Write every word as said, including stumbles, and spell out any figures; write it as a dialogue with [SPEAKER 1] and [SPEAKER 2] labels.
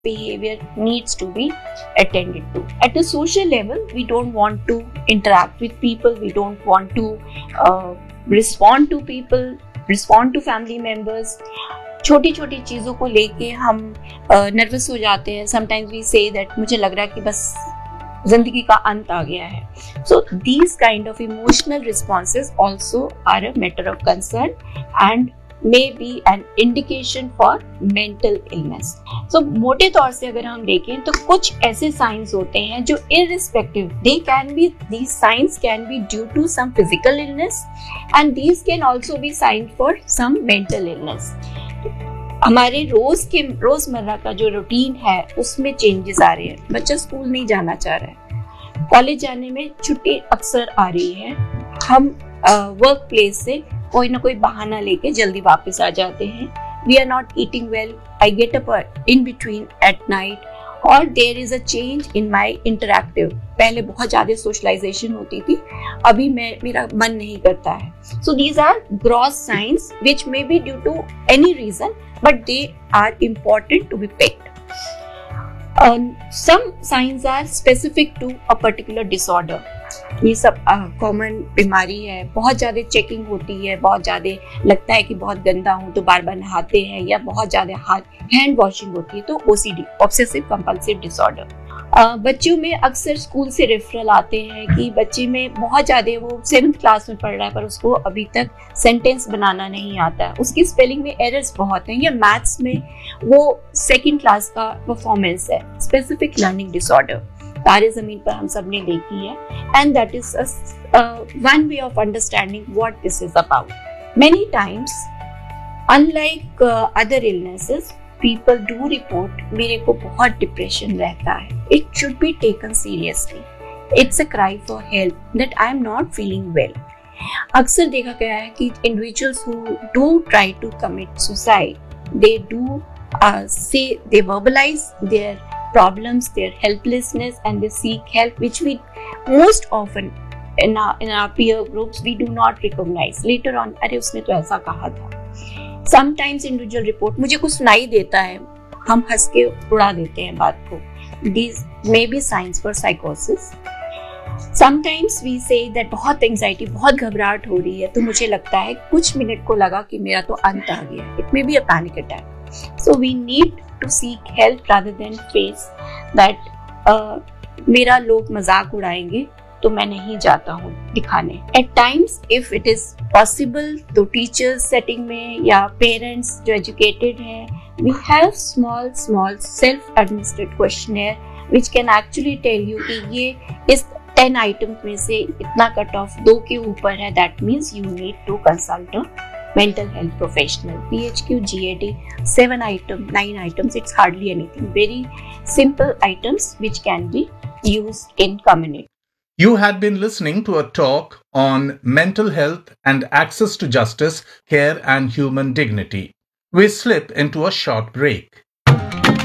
[SPEAKER 1] behavior needs to be attended to. At a social level, we don't want to interact with people, we don't want to uh, respond to people, respond to family members. छोटी छोटी चीज़ों को लेके हम nervous uh, हो जाते हैं. Sometimes we say that मुझे लग रहा है कि बस जिंदगी का अंत आ गया है. So these kind of emotional responses also are a matter of concern and may be an indication for mental illness. So मोटे तौर से अगर हम देखें तो कुछ ऐसे signs होते हैं जो irrespective, they can be, these signs can be due to some physical illness and these can also be signs for some mental illness. हमारे रोज के रोजमर्रा का जो रूटीन है उसमें चेंजेस आ रहे हैं. बच्चा स्कूल नहीं जाना चाह रहा है, कॉलेज जाने में छुट्टी अक्सर आ रही है, हम वर्क प्लेस से कोई ना कोई बहाना लेके जल्दी वापस आ जाते हैं. We are not eating well, I get up in between at night, और there is a change in my interactive. पहले बहुत ज्यादा सोशलाइजेशन होती थी, अभी मैं मेरा मन नहीं करता है. So these are gross science which may be due to any reason but they are important to be picked. Some science are specific to a particular disorder. ये सब कॉमन uh, बीमारी है. बहुत ज़्यादा चेकिंग होती है, बहुत ज़्यादा लगता है कि बहुत गंदा हूँ तो बार बार नहाते हैं, या बहुत ज़्यादा हाथ हैंड वॉशिंग होती है तो ओसीडी, ऑब्सेसिव कंपल्सिव डिसऑर्डर. बच्चों में अक्सर स्कूल से रेफरल आते हैं कि बच्चे में बहुत ज़्यादा, वो सेवन्थ क्लास में पढ़ रहा है पर उसको अभी तक सेंटेंस बनाना नहीं आता है, उसकी स्पेलिंग में एरर्स बहुत हैं, या मैथ्स में वो सेकेंड क्लास का परफॉर्मेंस है. स्पेसिफिक लर्निंग डिसऑर्डर तारे जमीन पर हम सब ने देखी है, and that is one way of understanding what this is about. Many times unlike other illnesses, people do report मेरे को बहुत डिप्रेशन रहता है. It should be taken seriously. It's a cry for help that I am not feeling well. अक्सर देखा गया है कि individuals who do try to commit suicide, they do से दे verbalise there problems, their helplessness, and they seek help, which we most often in our in our peer groups we do not recognize. Later on, अरे उसने तो ऐसा कहा था. Sometimes individual report, मुझे कुछ सुनाई देता है, हम हंस के उड़ा देते हैं बात को. These may be signs for psychosis. Sometimes we say that बहुत anxiety, बहुत घबराहट हो रही है, तो मुझे लगता है कुछ मिनट को लगा कि मेरा तो अंत आ गया. It may be a panic attack. So we need to seek help rather than face that uh, मेरा लोग मजाक उड़ाएंगे तो मैं नहीं जाता हूँ दिखाने. At times, if it is possible, तो teachers setting में या parents जो educated हैं, we have small small self-administered questionnaire which can actually tell you कि ये इस ten items में से इतना cut off दो के ऊपर है, that means you need to consult a mental health professional. P H Q, G A D, seven items, nine items, it's hardly anything. Very simple items which can be used in community.
[SPEAKER 2] You had been listening to a talk on mental health and access to justice, care and human dignity. We slip into a short break.